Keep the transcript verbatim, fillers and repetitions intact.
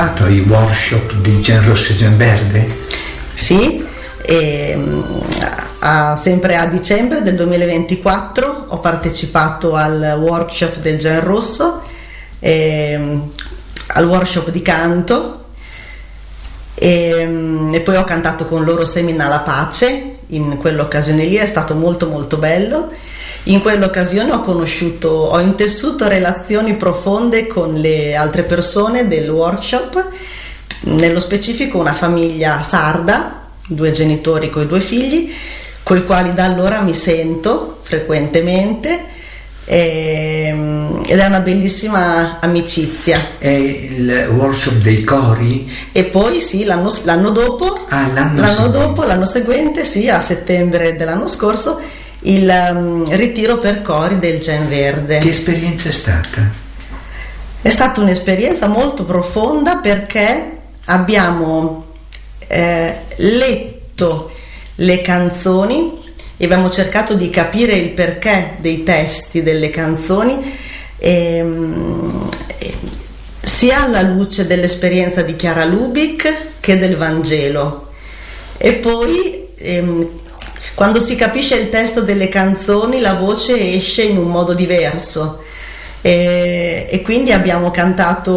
I workshop di Gianrosso e Gianverde? Sì, e, a, sempre a dicembre del duemilaventiquattro ho partecipato al workshop del Gianrosso, e, al workshop di canto, e, e poi ho cantato con loro Semina la pace. In quell'occasione lì è stato molto molto bello. In quell'occasione ho conosciuto, ho intessuto relazioni profonde con le altre persone del workshop, nello specifico una famiglia sarda, due genitori con i due figli, con i quali da allora mi sento frequentemente, e, ed è una bellissima amicizia. È il workshop dei cori? E poi sì, l'anno, l'anno dopo, ah, l'anno, l'anno dopo, l'anno seguente, sì, a settembre dell'anno scorso, il um, ritiro per cori del Gianverde. Che esperienza è stata? È stata un'esperienza molto profonda, perché abbiamo eh, letto le canzoni e abbiamo cercato di capire il perché dei testi delle canzoni, e, e, sia alla luce dell'esperienza di Chiara Lubick che del Vangelo. E poi ehm, quando si capisce il testo delle canzoni, la voce esce in un modo diverso, e, e quindi abbiamo cantato